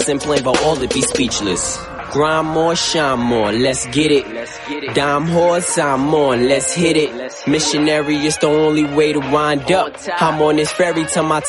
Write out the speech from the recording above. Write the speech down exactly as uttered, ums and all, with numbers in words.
and plain, but all it be speechless. Grind more, shine more, let's get it. Dime horse, I'm on, let's hit it. Missionary is the only way to wind up. I'm on this ferry till my